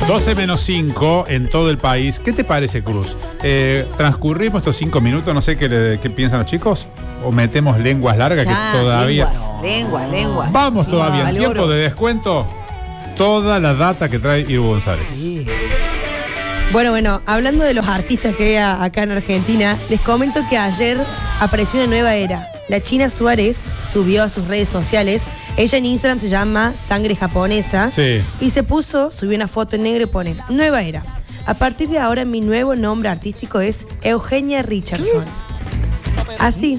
12 menos 5 en todo el país. ¿Qué te parece, Cruz? ¿Transcurrimos estos 5 minutos? No sé qué piensan los chicos. ¿O metemos lenguas largas Ya, que todavía... Lenguas. Vamos Sí, todavía. En vale tiempo oro. de descuento, toda la data que trae Ivo González. Sí. Bueno, hablando de los artistas que hay acá en Argentina, les comento que ayer apareció una nueva era. La China Suárez subió a sus redes sociales. Ella en Instagram se llama Sangre Japonesa. Sí. Y subió una foto en negro y pone: Nueva era. A partir de ahora mi nuevo nombre artístico es Eugenia Richardson. Así.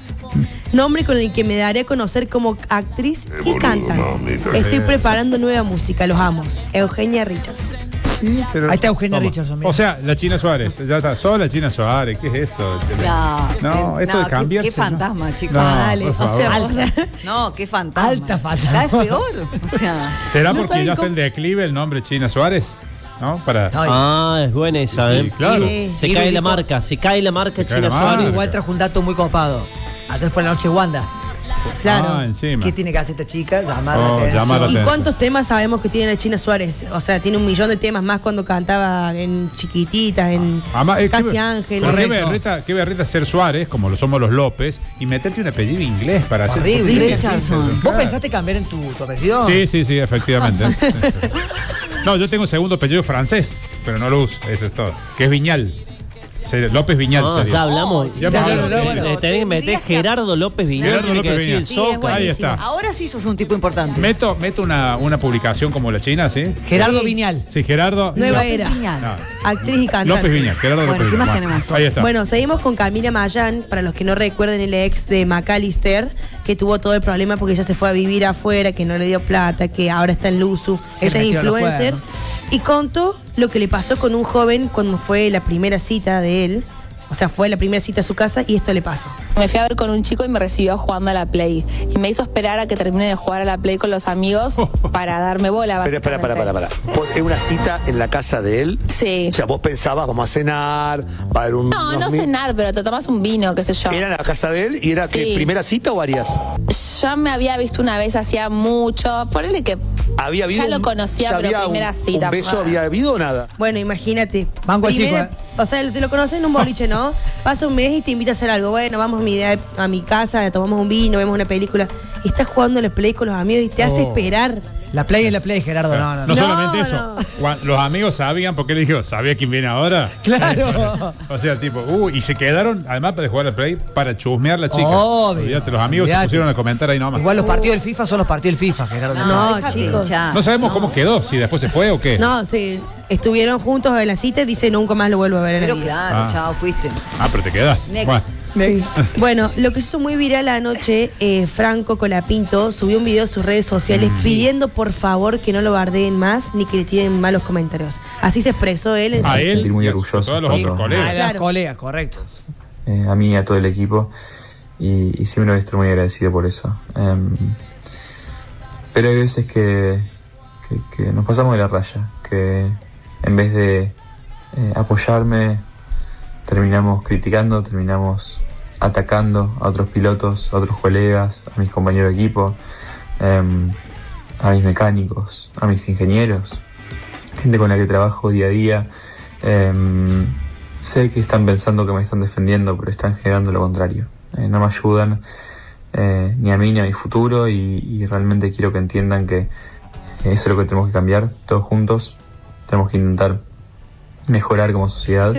Nombre con el que me daré a conocer como actriz y cantante. Estoy preparando nueva música, los amo. Eugenia Richardson. Pero- Ahí está Eugenia Toma. Richardson. mira. O sea, la China Suárez. Ya está. Sola China Suárez. ¿Qué es esto? No, esto de cambiarse. Qué fantasma, chicos. No, Dale, por favor. o sea, Alta. No, qué fantasma. Alta fantasma. Cada vez peor. O sea, ¿Será No porque saben ya está cómo- en declive el nombre China Suárez? ¿No? Para... No, Ah, es buena esa, Sí, ¿eh? claro. Se Y cae dijo- la marca, se cae la marca Se cae China la Suárez. marca. Igual trajo un dato muy copado. Ayer fue la noche de Wanda. Claro. Ah, encima. ¿Qué tiene que hacer esta chica? Llamar Oh, la atención. llamar la ¿Y atención. cuántos temas sabemos que tiene la China Suárez? O sea, tiene 1 millón de temas más cuando cantaba en Chiquititas, en Además, Casi Ángeles. Qué berreta ser Suárez, como lo somos los López, y meterte un apellido inglés para hacer... Horrible. Richardson. ¿Vos pensaste cambiar en tu apellido? Sí, efectivamente. No, yo tengo un segundo apellido francés, pero no lo uso, eso es todo. Que es Viñal. López Viñal. Ah, sería. ya hablamos. Ya me hablaron, Tenés que meter Gerardo López Viñal. Gerardo Tiene que López decir el Viñal. Sí, es Zócalo. bueno. Ahí buenísimo. está. ahora sí sos un tipo importante. Meto una publicación como la China, ¿sí? Gerardo Sí. Viñal. Sí, Gerardo. Nueva López- era. Genial. Actriz y cantante. López Viñal, Gerardo Bueno, López ¿qué Viñal. más Bueno, tenemos? ahí está. Bueno, seguimos con Camila Mayán, para los que no recuerden el ex de McAllister, que tuvo todo el problema porque ella se fue a vivir afuera, que no le dio plata, que ahora está en Luzu. Que Ella es metió los influencer. cuernos. Y contó lo que le pasó con un joven cuando fue la primera cita de él. O sea, fue la primera cita a su casa y esto le pasó. Me fui a ver con un chico y me recibió jugando a la Play. Y me hizo esperar a que termine de jugar a la Play con los amigos para darme bola, Pero básicamente. para. ¿Vos es una cita en la casa de él? Sí. O sea, vos pensabas, vamos a cenar, va a haber un... No, no cenar, pero te tomas un vino, qué sé yo. ¿Era en la casa de él y era Sí. que primera cita o varias? Ya me había visto una vez hacía mucho. Ponele que ¿Había habido ya lo un- conocía, ya pero había primera un cita. beso había habido o nada? Bueno, imagínate. Banco al Primera- chico, O sea, te lo conoces en un boliche, ¿no? Pasa un mes y te invita a hacer algo. Bueno, vamos a mi casa, tomamos un vino, vemos una película. Y estás jugando a la Play con los amigos y te hace Oh. esperar. La Play es la Play, Gerardo. No. No solamente No, eso. no. Los amigos sabían, porque él dijo, ¿sabía quién viene ahora? Claro. O sea, tipo, y se quedaron, además de jugar al play, para chusmear la chica. Obvio. Olvídate, los amigos Olvídate. se pusieron a comentar ahí nomás. Igual los partidos del FIFA son los partidos del FIFA, Gerardo. No, déjate chicos. hinchar. No sabemos cómo quedó, si después se fue o qué. No, sí. Estuvieron juntos en la cita y dice nunca más lo vuelvo a ver en la Pero vida. claro, Ah. chao, fuiste. Ah, pero te quedaste. Next. Bueno, Bueno, lo que se hizo muy viral anoche, Franco Colapinto subió un video a sus redes sociales pidiendo por favor que no lo bardeen más ni que le tiren malos comentarios. Así se expresó él en a su... él sentir muy y a orgulloso todos los cuando- otros Ah, colegas. de las Claro. colegas, correcto. A mí y a todo el equipo y siempre voy a estar muy agradecido por eso. Pero hay veces que nos pasamos de la raya, que en vez de apoyarme terminamos criticando, terminamos atacando a otros pilotos, a otros colegas, a mis compañeros de equipo, a mis mecánicos, a mis ingenieros, gente con la que trabajo día a día. Sé que están pensando que me están defendiendo, pero están generando lo contrario. No me ayudan ni a mí ni a mi futuro y realmente quiero que entiendan que eso es lo que tenemos que cambiar todos juntos. Tenemos que intentar mejorar como sociedad.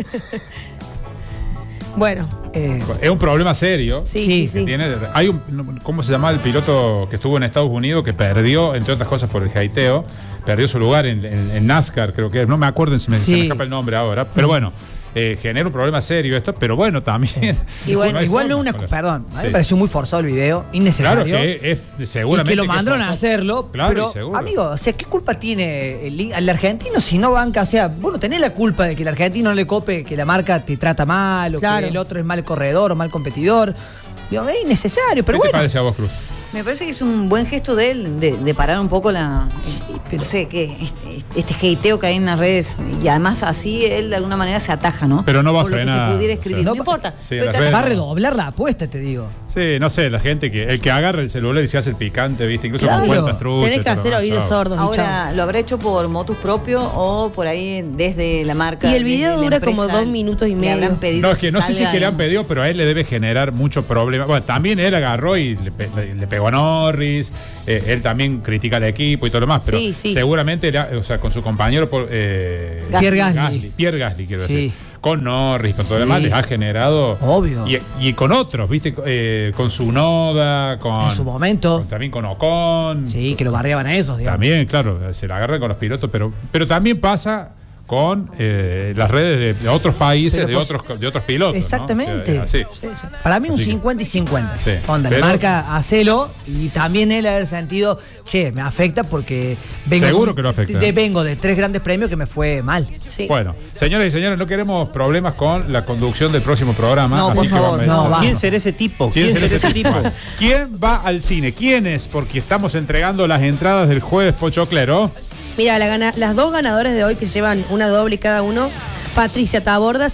Bueno, Es un problema serio. sí. que tiene. Hay ¿cómo se llama el piloto que estuvo en Estados Unidos que perdió, entre otras cosas por el hateo, perdió su lugar en NASCAR, creo que es, no me acuerdo, se me escapa el nombre ahora, pero bueno, genera un problema serio esto, pero bueno, también. Y bueno, hay Igual no forma una. con Perdón, a mí Sí. me pareció muy forzado el video, innecesario. Claro que es seguramente. Y que lo mandaron a forzó. hacerlo, Claro, y pero seguro. amigo, o sea, ¿qué culpa tiene el argentino si no banca? O sea, bueno, tenés la culpa de que el argentino no le cope que la marca te trata mal o Claro. que el otro es mal corredor o mal competidor. Digo, es innecesario, pero ¿Qué te bueno. parece a vos, Cruz? Me parece que es un buen gesto de él de parar un poco la. pero- no sé, que este hateo que hay en las redes. Y además así él de alguna manera se ataja, ¿no? Pero no va a Por lo que frenar, se pudiera escribir. sí. No importa. Sí, Pero las te redes- Va a ataja. redoblar la apuesta, te digo. Sí, no sé, la gente el que agarra el celular y se hace el picante, ¿viste? Incluso Claro. con cuentas truchas. Tenés que hacer oídos sordos. y Ahora, ¿lo habrá hecho por motus propio o por ahí desde la marca? Y el video desde la dura como empresa, 2 minutos y le medio. habrán pedido No, es que no sé si es que le han salga pedido, pero a él le debe generar mucho problema. Bueno, también él agarró y le pegó a Norris, él también critica al equipo y todo lo demás, pero Sí, sí. seguramente, con su compañero Pierre Gasly. Pierre Gasly, quiero Sí. decir, con Norris, con todo lo Sí. demás, les ha generado... Obvio. Y con otros, ¿viste? Con Tsunoda, En su momento. también con Ocon. Sí, que lo bardeaban a esos, digamos. También, claro, se la agarran con los pilotos, pero también pasa con las redes de otros países, Pero de otros pilotos. ¿no? Exactamente. O sea, así. Sí, sí. Para mí un Así que- 50 y 50. Sí. Onda, Pero- la marca hacelo y también él haber sentido, che, me afecta porque Seguro que lo afecta. vengo de 3 grandes premios que me fue mal. Sí. Bueno, señoras y señores, no queremos problemas con la conducción del próximo programa. No, así por que favor, vamos- no, vamos. ¿Quién será ese tipo? ¿Quién será ese tipo? ¿Quién va al cine? ¿Quién es? Porque estamos entregando las entradas del jueves Pochoclero. Mira, las dos ganadoras de hoy que llevan una doble cada uno, Patricia Taborda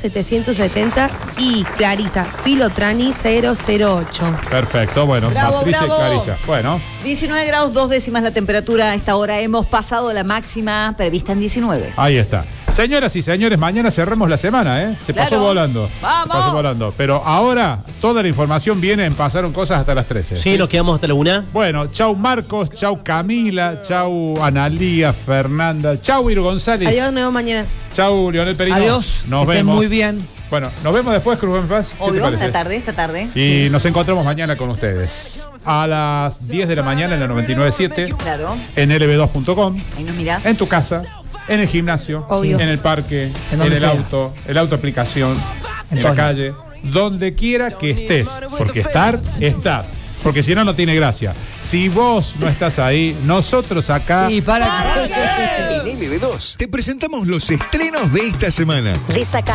770 y Clarisa Filotrani 008. Perfecto, bueno, Bravo, Patricia bravo. y Clarisa. Bueno, 19 grados 2 décimas la temperatura a esta hora. Hemos pasado la máxima prevista en 19. ahí está. Señoras y señores, mañana cerramos la semana, ¿eh? Se pasó Claro. volando. ¡Vamos! Se pasó volando. Pero ahora toda la información viene en Pasaron Cosas hasta las 13. Sí, nos quedamos hasta la 1. Bueno, chau Marcos, chau Camila, chau Analía, Fernanda, chau Iro González, Adiós, nos vemos mañana. chau Lionel Perino. Adiós, Nos que estén vemos. muy bien. Bueno, nos vemos después, Cruz en Paz. ¿Qué te Obvio, parece? esta tarde. Y nos encontramos mañana con ustedes. A las 10 de la mañana en la 99.7, Claro, en lb2.com, ahí nos mirás. en tu casa, en el gimnasio, Obvio. en el parque, En en donde el sea. auto, el auto aplicación, en la todos calle, donde quiera que estés. Porque estar, estás. Porque si no, no tiene gracia. Si vos no estás ahí, nosotros acá... Y para En LB2 te presentamos los estrenos de esta semana.